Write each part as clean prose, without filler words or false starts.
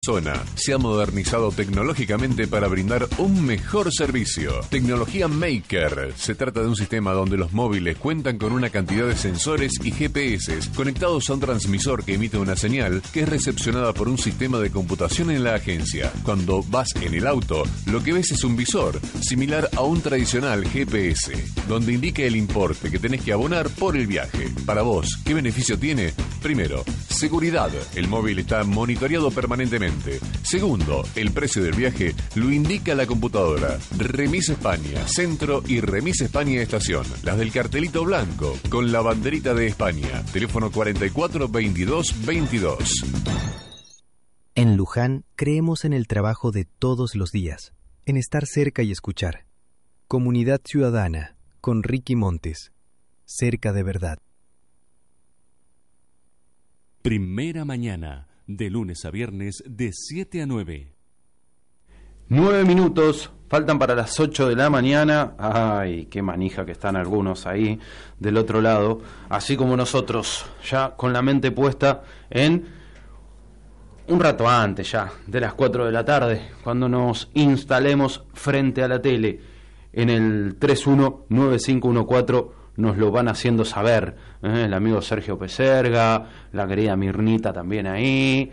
Zona se ha modernizado tecnológicamente para brindar un mejor servicio. Tecnología Maker. Se trata de un sistema donde los móviles cuentan con una cantidad de sensores y GPS conectados a un transmisor que emite una señal que es recepcionada por un sistema de computación en la agencia. Cuando vas en el auto, lo que ves es un visor, similar a un tradicional GPS, donde indica el importe que tenés que abonar por el viaje. Para vos, ¿qué beneficio tiene? Primero, seguridad. El móvil está monitoreado permanentemente. Segundo, el precio del viaje lo indica la computadora. Remis España Centro y Remis España Estación, las del cartelito blanco con la banderita de España. Teléfono 44 22 22. En Luján creemos en el trabajo de todos los días, en estar cerca y escuchar. Comunidad Ciudadana con Ricky Montes. Cerca de verdad. Primera mañana, de lunes a viernes, de 7 a 9. 9 minutos, faltan para las 8 de la mañana. Ay, qué manija que están algunos ahí del otro lado. Así como nosotros, ya con la mente puesta en un rato antes ya, de las 4 de la tarde, cuando nos instalemos frente a la tele. En el 319514 nos lo van haciendo saber, el amigo Sergio Peserga, la querida Mirnita también ahí,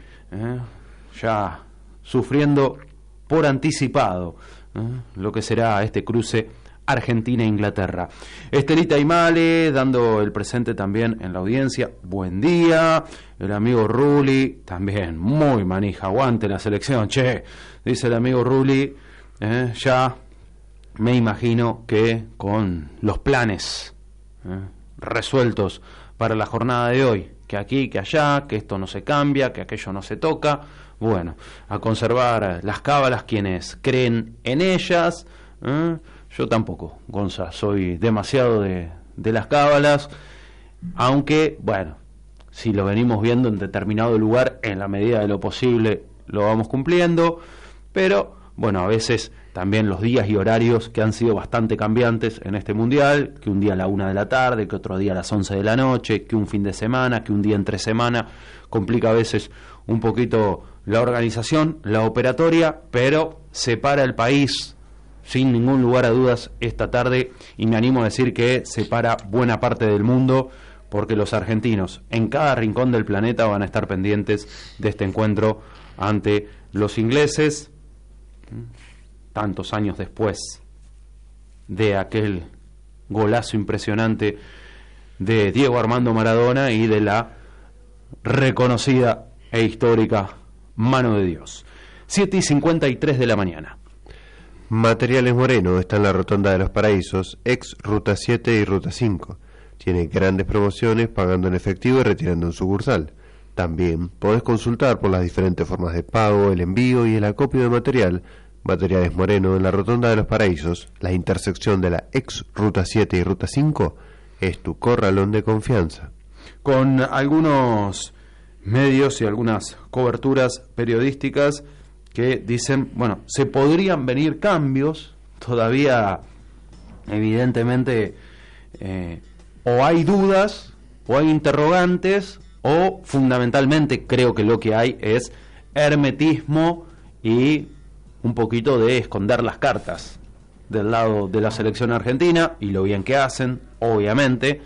ya sufriendo por anticipado lo que será este cruce Argentina-Inglaterra. Estelita Imale dando el presente también en la audiencia. Buen día. El amigo Ruli también, muy manija, aguante la selección, che, dice el amigo Ruli. Ya me imagino que con los planes resueltos para la jornada de hoy, que aquí, que allá, que esto no se cambia, que aquello no se toca. Bueno, a conservar las cábalas quienes creen en ellas. Yo tampoco, Gonza, soy demasiado de las cábalas, aunque, bueno, si lo venimos viendo en determinado lugar, en la medida de lo posible lo vamos cumpliendo, pero, bueno, a veces también los días y horarios que han sido bastante cambiantes en este mundial, que un día a la 1 de la tarde, que otro día a las 11 de la noche, que un fin de semana, que un día entre semana, complica a veces un poquito la organización, la operatoria, pero separa el país sin ningún lugar a dudas esta tarde, y me animo a decir que separa buena parte del mundo, porque los argentinos en cada rincón del planeta van a estar pendientes de este encuentro ante los ingleses, tantos años después de aquel golazo impresionante de Diego Armando Maradona y de la reconocida e histórica mano de Dios. 7:53 de la mañana. Materiales Moreno está en la Rotonda de los Paraísos, ex Ruta 7 y Ruta 5. Tiene grandes promociones pagando en efectivo y retirando en sucursal. También podés consultar por las diferentes formas de pago, el envío y el acopio de material. Materiales Moreno en la Rotonda de los Paraísos, la intersección de la ex Ruta 7 y Ruta 5, es tu corralón de confianza. Con algunos medios y algunas coberturas periodísticas que dicen, bueno, se podrían venir cambios, todavía evidentemente o hay dudas, o hay interrogantes, o fundamentalmente creo que lo que hay es hermetismo y un poquito de esconder las cartas del lado de la selección argentina, y lo bien que hacen, obviamente,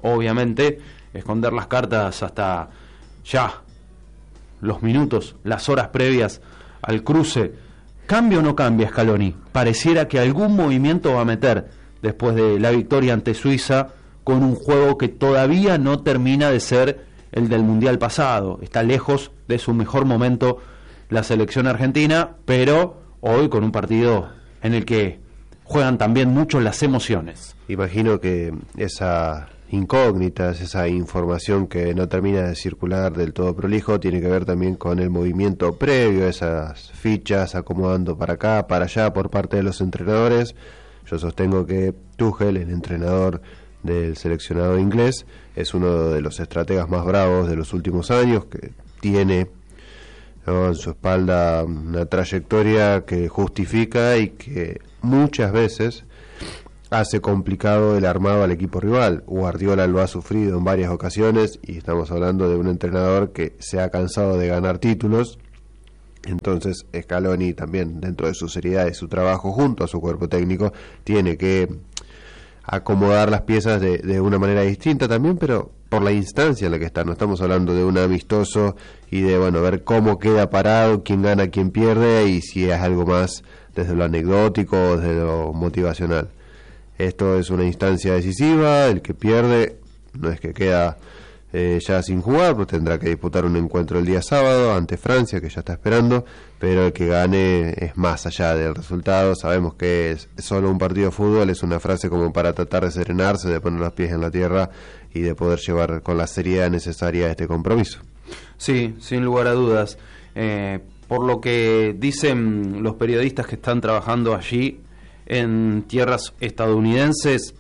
esconder las cartas hasta ya los minutos, las horas previas al cruce. ¿Cambia o no cambia Scaloni? Pareciera que algún movimiento va a meter después de la victoria ante Suiza, con un juego que todavía no termina de ser el del Mundial pasado. Está lejos de su mejor momento la selección argentina, pero hoy con un partido en el que juegan también mucho las emociones. Imagino que esa incógnitas, esa información que no termina de circular del todo prolijo, tiene que ver también con el movimiento previo, esas fichas acomodando para acá, para allá por parte de los entrenadores. Yo sostengo que Tuchel, el entrenador del seleccionado inglés, es uno de los estrategas más bravos de los últimos años, que tiene, ¿no?, en su espalda una trayectoria que justifica y que muchas veces hace complicado el armado al equipo rival. Guardiola lo ha sufrido en varias ocasiones, y estamos hablando de un entrenador que se ha cansado de ganar títulos Entonces Scaloni también, dentro de su seriedad y su trabajo junto a su cuerpo técnico, tiene que acomodar las piezas de una manera distinta también, pero por la instancia en la que está. No estamos hablando de un amistoso y de, bueno, ver cómo queda parado, quién gana, quién pierde, y si es algo más desde lo anecdótico o desde lo motivacional. Esto es una instancia decisiva. El que pierde no es que queda ya sin jugar, pues tendrá que disputar un encuentro el día sábado ante Francia, que ya está esperando, pero el que gane es más allá del resultado. Sabemos que es solo un partido de fútbol, es una frase como para tratar de serenarse, de poner los pies en la tierra y de poder llevar con la seriedad necesaria este compromiso. Sí, sin lugar a dudas. Por lo que dicen los periodistas que están trabajando allí en tierras estadounidenses,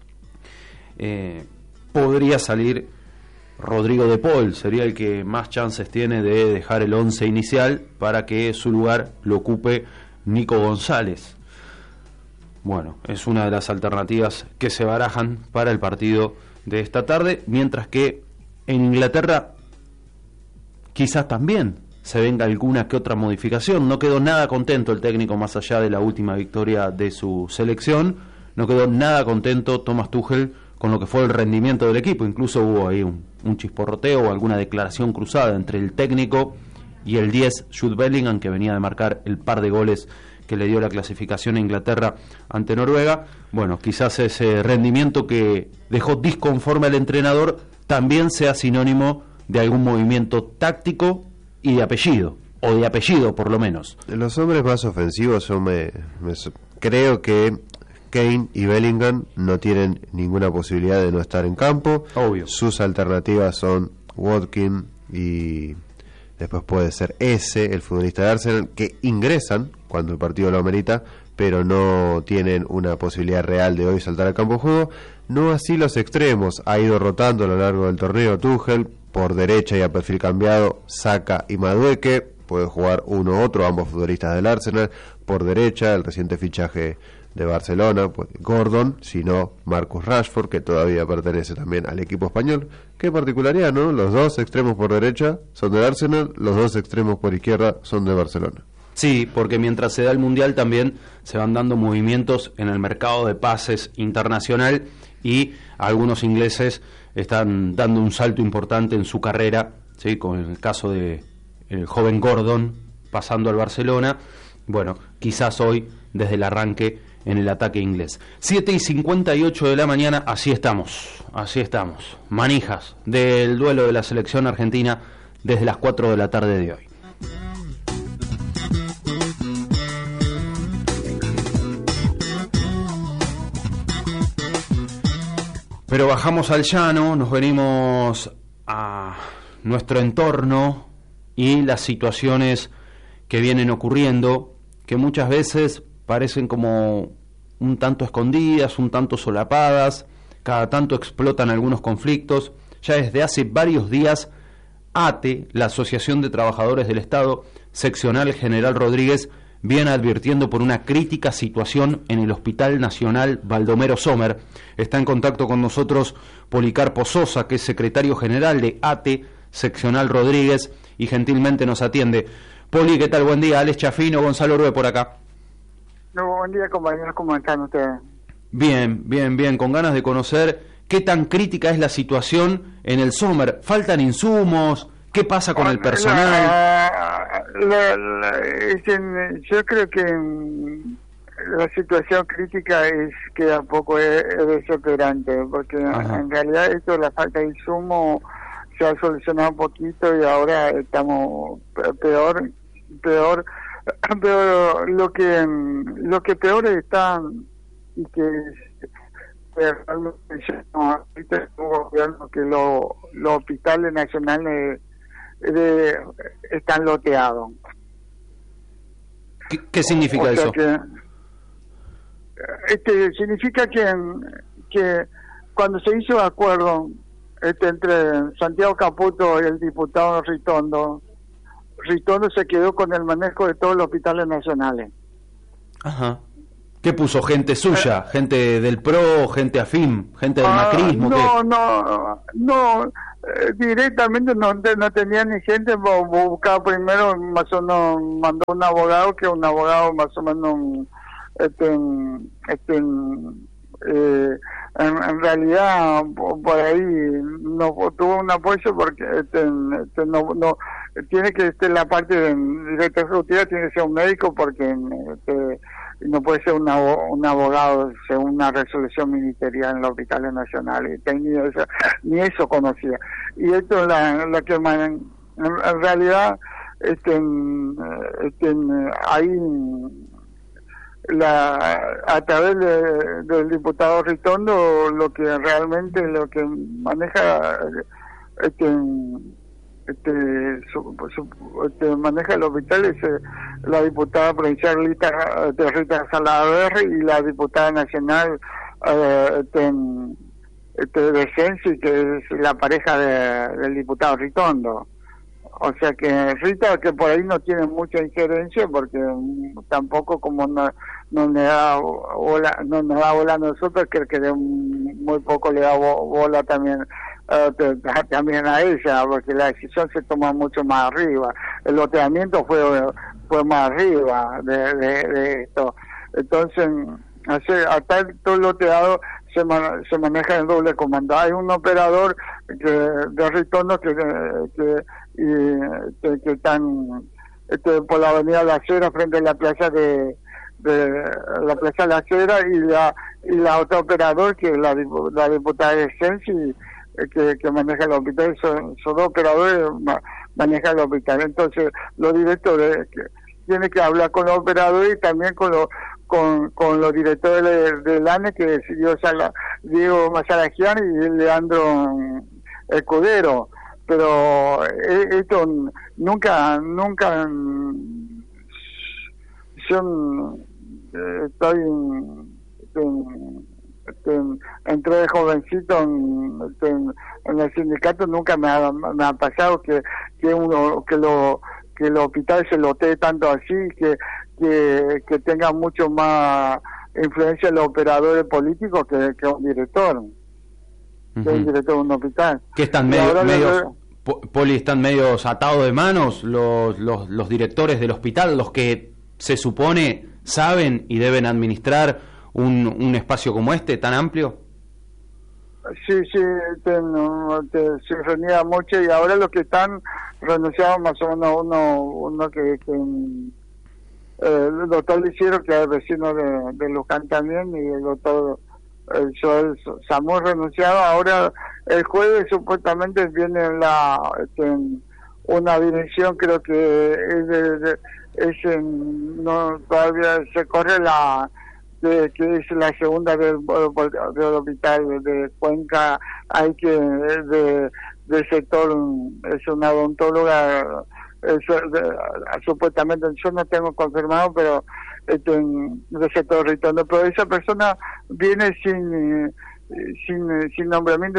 podría salir Rodrigo de Paul, sería el que más chances tiene de dejar el 11 inicial para que su lugar lo ocupe Nico González. Bueno, es una de las alternativas que se barajan para el partido de esta tarde, mientras que en Inglaterra quizás también se venga alguna que otra modificación. No quedó nada contento el técnico, más allá de la última victoria de su selección, no quedó nada contento Thomas Tuchel con lo que fue el rendimiento del equipo. Incluso hubo ahí un chisporroteo o alguna declaración cruzada entre el técnico y el 10 Jude Bellingham, que venía de marcar el par de goles que le dio la clasificación a Inglaterra ante Noruega. Bueno, quizás ese rendimiento que dejó disconforme al entrenador también sea sinónimo de algún movimiento táctico y de apellido, o de apellido por lo menos. Los hombres más ofensivos, creo que Kane y Bellingham no tienen ninguna posibilidad de no estar en campo. Obvio. Sus alternativas son Watkins y después puede ser el futbolista de Arsenal, que ingresan cuando el partido lo amerita, pero no tienen una posibilidad real de hoy saltar al campo de juego. No así los extremos. Ha ido rotando a lo largo del torneo Tuchel. Por derecha y a perfil cambiado, Saka y Madueke. Puede jugar uno u otro, ambos futbolistas del Arsenal. Por derecha, el reciente fichaje de Barcelona, pues Gordon, sino Marcus Rashford, que todavía pertenece también al equipo español. Qué particularidad, ¿no? Los dos extremos por derecha son del Arsenal, los dos extremos por izquierda son de Barcelona. Sí, porque mientras se da el Mundial también se van dando movimientos en el mercado de pases internacional y algunos ingleses están dando un salto importante en su carrera, ¿sí? Con el caso de el joven Gordon pasando al Barcelona. Bueno, quizás hoy desde el arranque en el ataque inglés. 7:58 de la mañana, así estamos, manijas del duelo de la selección argentina desde las 4 de la tarde de hoy. Pero bajamos al llano, nos venimos a nuestro entorno y las situaciones que vienen ocurriendo, que muchas veces parecen como un tanto escondidas, un tanto solapadas, cada tanto explotan algunos conflictos. Ya desde hace varios días, ATE, la Asociación de Trabajadores del Estado, seccional General Rodríguez, viene advirtiendo por una crítica situación en el Hospital Nacional Baldomero Sommer. Está en contacto con nosotros Policarpo Sosa, que es secretario general de ATE, seccional Rodríguez, y gentilmente nos atiende. Poli, ¿qué tal? Buen día. Alex Chafino, Gonzalo Orbe por acá. No, buen día, compañeros, ¿cómo están ustedes? Bien, con ganas de conocer qué tan crítica es la situación en el Sommer. ¿Faltan insumos? ¿Qué pasa con el personal? Yo creo que la situación crítica es que a poco es desesperante, porque en realidad esto de la falta de insumo se ha solucionado un poquito y ahora estamos peor. Lo que peor está y que realmente ahorita es un gobierno que los hospitales nacionales están loteados. ¿Qué significa eso? Significa que cuando se hizo el acuerdo entre Santiago Caputo y el diputado Ritondo se quedó con el manejo de todos los hospitales nacionales. Ajá. ¿Qué puso? ¿Gente suya? ¿Gente del PRO? ¿Gente afín? ¿Gente del macrismo? No, Directamente no tenía ni gente, buscaba primero, más o menos mandó un abogado, que un abogado más o menos en realidad por ahí no tuvo un apoyo porque no tiene que la parte de director ejecutivo tiene que ser un médico porque no puede ser un abogado según una resolución ministerial en los hospitales nacionales, ni eso conocía. Y esto es la que en realidad ahí a través del diputado Ritondo lo que maneja maneja el hospital es la diputada provincial Rita Salaverry y la diputada nacional de Sensi, que es la pareja del diputado Ritondo. O sea que Rita, que por ahí no tiene mucha injerencia porque tampoco como no nos da bola a nosotros, que de muy poco le da bola también a ella, porque la decisión se toma mucho más arriba. El loteamiento fue más arriba de esto. Entonces, hasta todo el loteado se maneja en doble comando. Hay un operador de Ritondo que están por la avenida La Acera, frente a la plaza de la plaza La Acera, y la otra operador que es la diputada de Sensi, que maneja el hospital. Son dos operadores manejan el hospital. Entonces los directores tienen que hablar con los operadores y también con los directores del ANE, que es Diego Mazarajian y Leandro Escudero. Pero esto nunca estoy entré de jovencito en el sindicato, nunca me ha pasado que los hospitales se lotee tanto así, que tenga mucho más influencia los operadores políticos que un director. Que un director de un hospital. ¿Que están Poli, están medios atados de manos los directores del hospital, los que se supone saben y deben administrar un espacio como este, tan amplio? Sí, se reunía mucho, y ahora los que están renunciados más o menos uno que el doctor Liciero, que es vecino de Luján también, y el doctor Joel Samuel renunciado. Ahora el jueves supuestamente viene una dirección, creo que todavía se corre que es la segunda del hospital de Cuenca. Hay que del sector, es una odontóloga, supuestamente, yo no tengo confirmado, pero del sector Ritondo, pero esa persona viene sin nombramiento,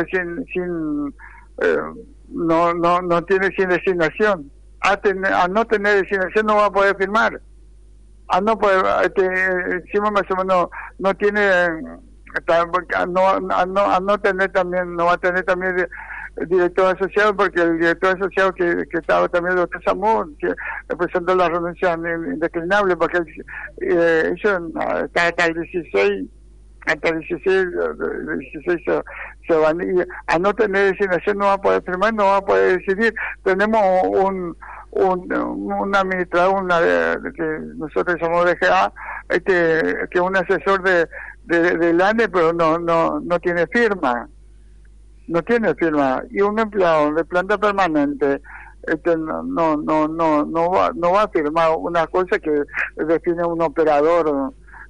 no tiene sin designación. A no tener designación no va a poder firmar. A no poder, encima más o menos no tiene, a no tener también, no va a tener también el director asociado, porque el director asociado que estaba también el doctor Samuel, que presentó la renuncia indeclinable, porque ellos hasta el 16 se van, y a no tener designación no va a poder firmar, no va a poder decidir. Tenemos un administrador, que nosotros somos DGA, que es un asesor del ANE, pero no tiene firma. No tiene firma, y un empleado de planta permanente no va a firmar una cosa que define un operador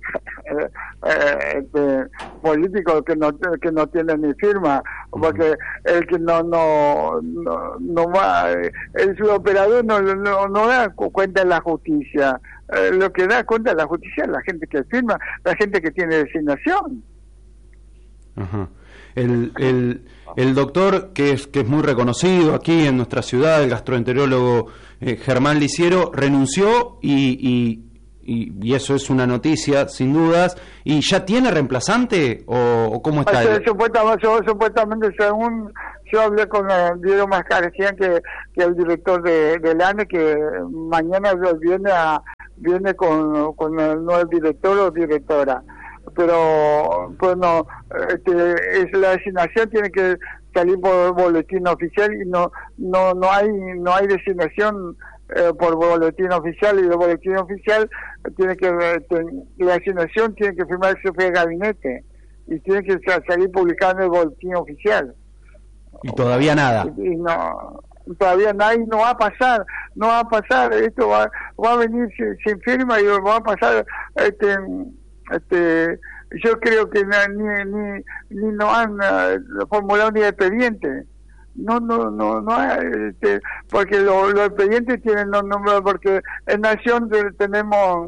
político que no tiene ni firma, porque el que no va, el operador no da cuenta de la justicia. Lo que da cuenta de la justicia es la gente que firma, la gente que tiene designación. Ajá. El doctor que es muy reconocido aquí en nuestra ciudad, el gastroenterólogo Germán Liciero, renunció y y eso es una noticia, sin dudas. ¿Y ya tiene reemplazante o cómo está? Supuestamente, según yo hablé con Diego Mascarecián, que el director del ANE, que mañana viene con el nuevo director o directora. Pero bueno, es la designación tiene que salir por boletín oficial y no hay designación por boletín oficial, y el boletín oficial la asignación tiene que firmar el jefe de gabinete y tiene que salir publicado en el boletín oficial. Y todavía nada. Y todavía nada, y no va a pasar, esto va a venir sin firma y va a pasar, yo creo que ni no han formulado ni expediente. No, porque los expedientes tienen los números, porque en Nación tenemos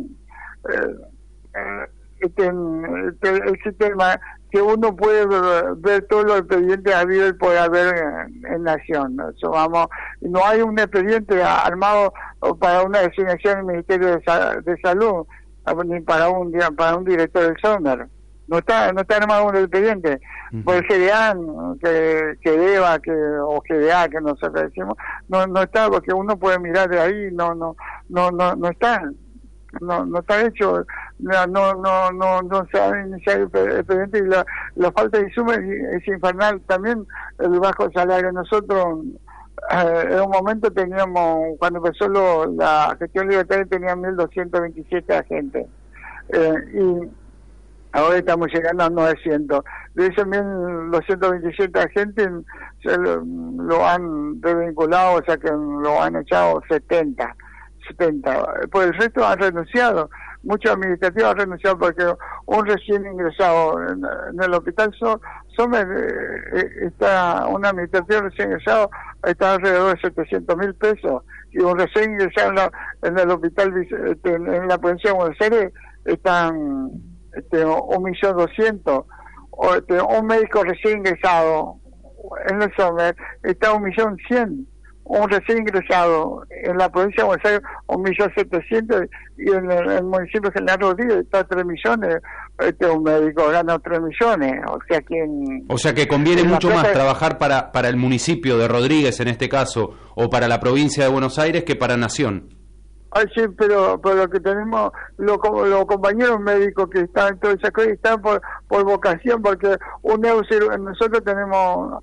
el sistema que uno puede ver todos los expedientes habidos y por haber en Nación. No hay un expediente armado para una designación del Ministerio de Salud, ni para un director del SOMER. No está armado un expediente. Por el GDA, que DEVA, o GDA, que nosotros decimos, no está, porque uno puede mirar de ahí, no está. No está hecho, no se ha iniciado el expediente, y la falta de insumos es infernal. También el bajo salario. Nosotros en un momento teníamos, cuando empezó la gestión libertaria, teníamos 1.227 agentes, y ahora estamos llegando a 900. De esos 1.227 agentes lo han desvinculado, o sea que lo han echado 70. Por el resto han renunciado. Muchos administrativos han renunciado, porque un recién ingresado en el hospital Sommer, está un administrativo recién ingresado, está alrededor de 700.000 pesos, y un recién ingresado en el hospital, en la provincia de Buenos Aires, están 1.200.000. Un médico recién ingresado en el Sommer está 1.100.000. Un recién ingresado en la provincia de Buenos Aires 1.700.000, y en el municipio General Rodríguez está 3 millones. Un médico gana 3 millones, o sea que conviene mucho más trabajar para el municipio de Rodríguez, en este caso, o para la provincia de Buenos Aires, que para Nación. Sí, pero lo que tenemos, los compañeros médicos que están en todas esas cosas, están por vocación, porque nosotros tenemos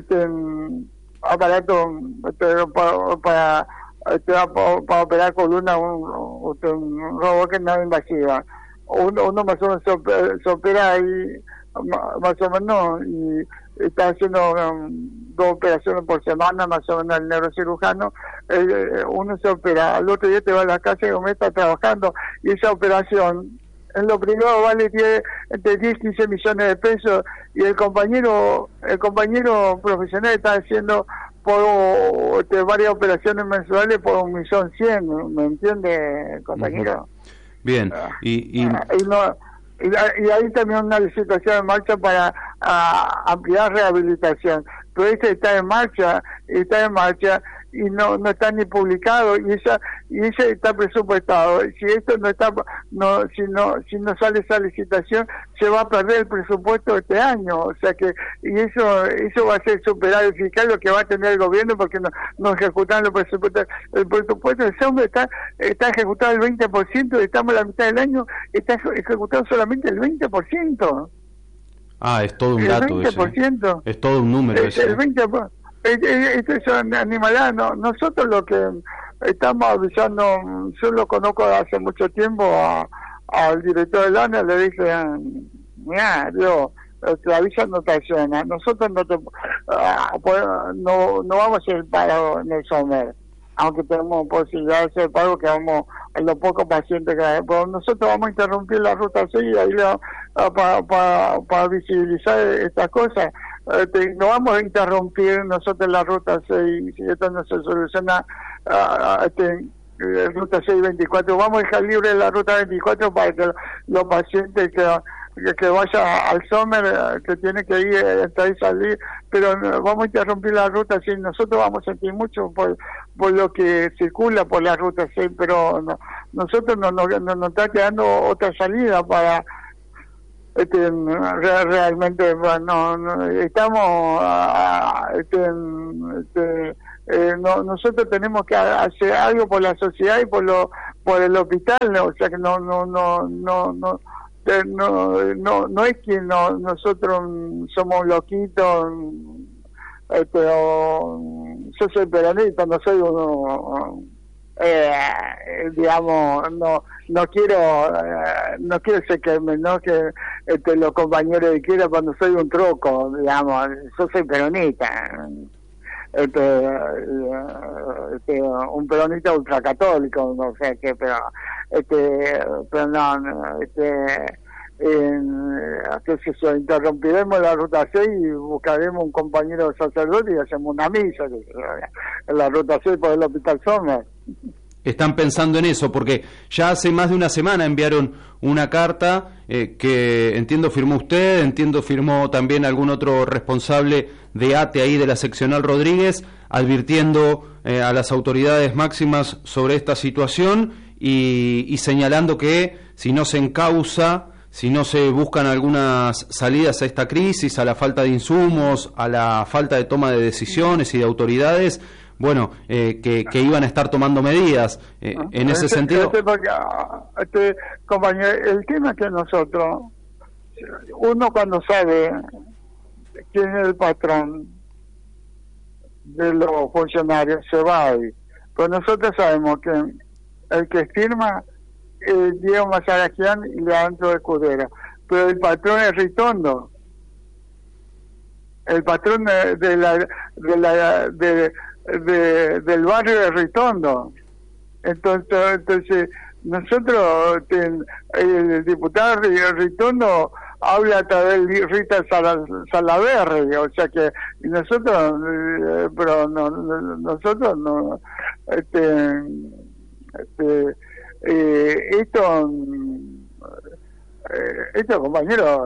aparato para operar columna, un robot que no es invasiva. Uno más o menos se opera ahí, más o menos, y está haciendo 2 operaciones por semana, más o menos, el neurocirujano. Uno se opera, al otro día te va a la casa y uno está trabajando, y esa operación en lo privado vale entre 10 y 15 millones de pesos, y el compañero profesional está haciendo por varias operaciones mensuales por 1.100.000, ¿me entiende, compañero? Bien, y hay también una licitación en marcha para ampliar rehabilitación, pero ese está en marcha y no está ni publicado, y ese está presupuestado. Si esto si no sale esa licitación, se va a perder el presupuesto de este año. O sea que, y eso va a ser superávit fiscal lo que va a tener el gobierno, porque no ejecutan los presupuestos. El presupuesto de SOMER está ejecutado el 20%, estamos a la mitad del año, está ejecutado solamente el 20%. Es todo un dato. El 20%. Es todo un número. El 20%. Esto es animalada. Nosotros lo que estamos avisando, yo lo conozco hace mucho tiempo al director del ANE, le dije, mira, te avisan notaciones, nosotros no vamos a hacer paro en el SOMER, aunque tenemos posibilidad de hacer paro, que vamos a los pocos pacientes que hay, pero nosotros vamos a interrumpir la ruta 6 y ahí para visibilizar estas cosas. No vamos a interrumpir nosotros la ruta 6 si esto no se soluciona. Ruta 6 24, vamos a dejar libre la ruta 24 para que los pacientes que vaya al Sommer, que tiene que ir hasta ahí salir, pero vamos a interrumpir la ruta 6. Nosotros vamos a sentir mucho por lo que circula por la ruta 6, pero nosotros nos está quedando otra salida para realmente. Bueno, estamos nosotros tenemos que hacer algo por la sociedad y por el hospital, ¿no? O sea que no es que nosotros somos loquitos. Yo soy peronista, no soy uno, digamos, no quiero ser que los compañeros de izquierda cuando soy un troco, digamos. Yo soy peronista, un peronista ultracatólico, no sé qué, pero interrumpiremos la ruta 6 y buscaremos un compañero sacerdote y hacemos una misa en la ruta 6 por el Hospital Sommer. Están pensando en eso, porque ya hace más de una semana enviaron una carta que entiendo firmó usted, entiendo firmó también algún otro responsable de ATE ahí de la seccional Rodríguez, advirtiendo a las autoridades máximas sobre esta situación y señalando que si no se encausa, si no se buscan algunas salidas a esta crisis, a la falta de insumos, a la falta de toma de decisiones y de autoridades, bueno, que iban a estar tomando medidas en ese sentido. Compañero, el tema es que nosotros, uno cuando sabe quién es el patrón de los funcionarios, se va ahí. Pero nosotros sabemos que el que firma es Diego Mazarajian y Leandro Escudero, pero el patrón es Ritondo, el patrón del barrio de Ritondo. Entonces nosotros, el diputado Ritondo habla a través de Rita Salaverry, o sea que nosotros, pero nosotros no, esto compañero,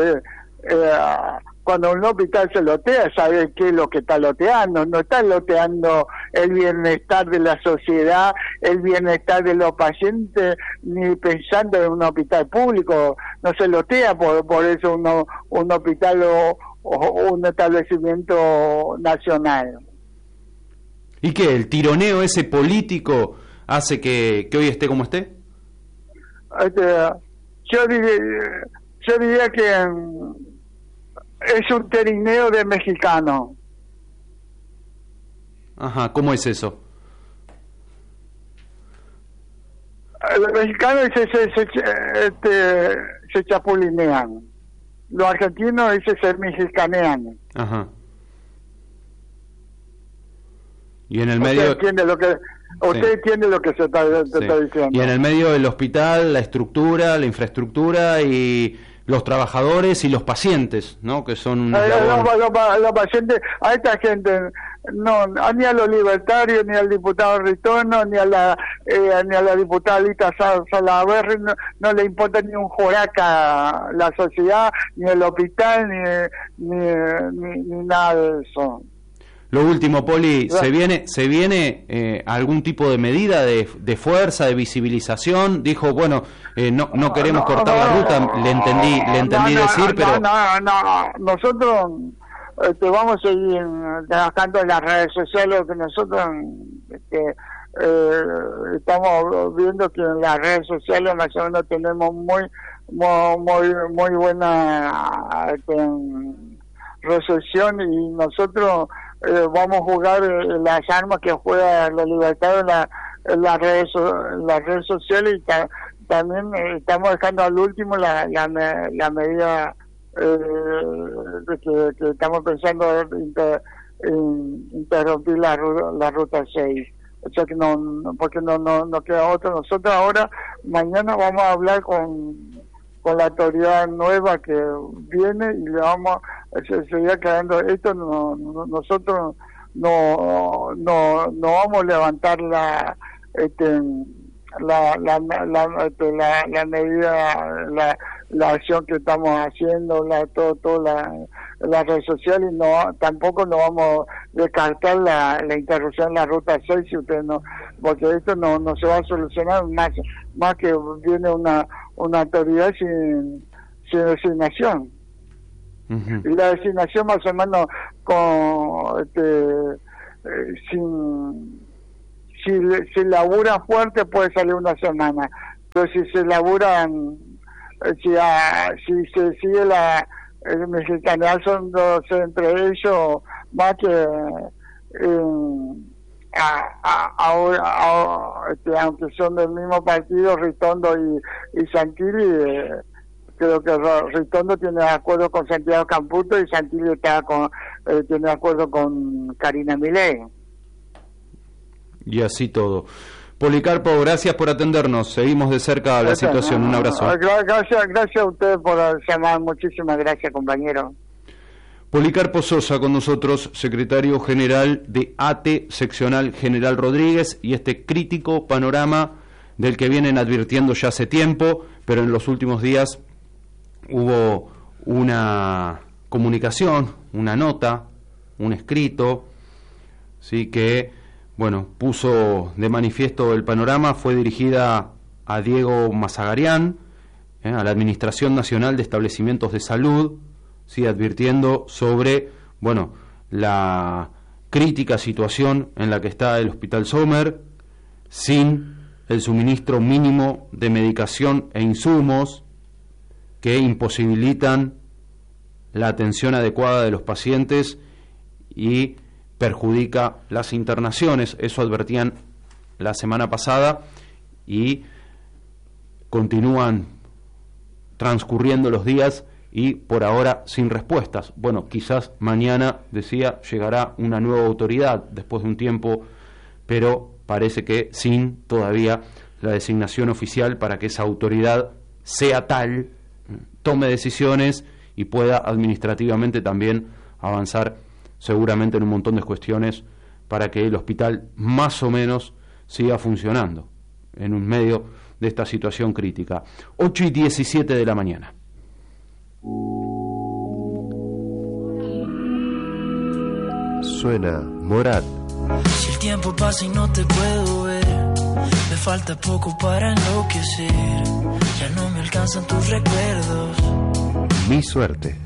cuando un hospital se lotea, sabe qué es lo que está loteando. No está loteando el bienestar de la sociedad, el bienestar de los pacientes, ni pensando en un hospital público. No se lotea por eso un hospital o un establecimiento nacional. ¿Y qué? ¿El tironeo ese político hace que hoy esté como esté? Yo diría que es un terineo de mexicano. Ajá, ¿cómo es eso? Los mexicanos se chapulinean. Los argentinos se mexicanean. Ajá. Y en el medio... Usted entiende lo que se está diciendo. Y en el medio del hospital, la estructura, la infraestructura y los trabajadores y los pacientes, ¿no? Que son los pacientes, a esta gente, no, ni a los libertarios, ni al diputado Ritondo, ni a la diputada Lita Salaverry, no le importa ni un joraca la sociedad, ni el hospital, ni nada de eso. Lo último, Poli, ¿se viene algún tipo de medida de fuerza, de visibilización? Dijo, bueno, no queremos cortar la ruta, le entendí decir, pero... Nosotros vamos a seguir trabajando en las redes sociales, que nosotros estamos viendo que en las redes sociales más o menos tenemos muy buena recepción, y nosotros vamos a jugar las armas que juega la libertad en las redes sociales, y también estamos dejando al último la medida que estamos pensando en interrumpir la ruta 6. O sea que porque no queda otra. Nosotros ahora, mañana vamos a hablar con la autoridad nueva que viene, y le vamos se seguirá quedando esto. Nosotros no vamos a levantar la medida, la acción que estamos haciendo, las redes sociales, y tampoco no vamos a descartar la interrupción en la ruta 6, si ustedes no, porque esto no se va a solucionar más que viene una autoridad sin designación. Uh-huh. Y la designación más o menos si laburan fuerte puede salir una semana, pero si se laburan, si se sigue el mexicaneal, son dos entre ellos, más que aunque son del mismo partido, Ritondo y Santilli, creo que Ritondo tiene acuerdo con Santiago Caputo y Santilli tiene acuerdo con Karina Milei. Y así todo. Policarpo, gracias por atendernos. Seguimos de cerca la situación. Un abrazo. Gracias a ustedes por llamar. Muchísimas gracias, compañero. Policarpo Sosa con nosotros, secretario general de ATE, seccional General Rodríguez, y este crítico panorama del que vienen advirtiendo ya hace tiempo, pero en los últimos días hubo una comunicación, una nota, un escrito, sí, que puso de manifiesto el panorama. Fue dirigida a Diego Mazagarian, a la Administración Nacional de Establecimientos de Salud, sí, advirtiendo sobre la crítica situación en la que está el Hospital Sommer, sin el suministro mínimo de medicación e insumos que imposibilitan la atención adecuada de los pacientes y perjudica las internaciones. Eso advertían la semana pasada y continúan transcurriendo los días y por ahora sin respuestas. Quizás mañana, decía, llegará una nueva autoridad después de un tiempo, pero parece que sin todavía la designación oficial para que esa autoridad sea tal, tome decisiones y pueda administrativamente también avanzar seguramente en un montón de cuestiones para que el hospital más o menos siga funcionando en un medio de esta situación crítica. 8:17 de la mañana. Suena Morat. Si el tiempo pasa y no te puedo ver, me falta poco para enloquecer, ya no me alcanzan tus recuerdos. Mi suerte.